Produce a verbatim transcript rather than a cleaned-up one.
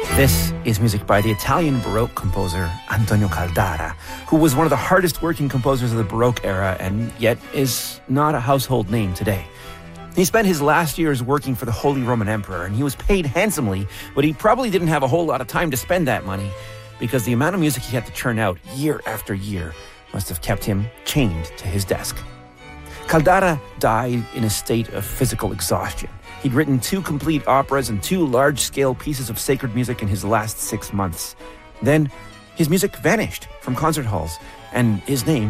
This is music by the Italian Baroque composer Antonio Caldara, who was one of the hardest working composers of the Baroque era and yet is not a household name today. He spent his last years working for the Holy Roman Emperor, and he was paid handsomely, but he probably didn't have a whole lot of time to spend that money because the amount of music he had to churn out year after year must have kept him chained to his desk. Caldara died in a state of physical exhaustion. He'd written two complete operas and two large-scale pieces of sacred music in his last six months. Then, his music vanished from concert halls, and his name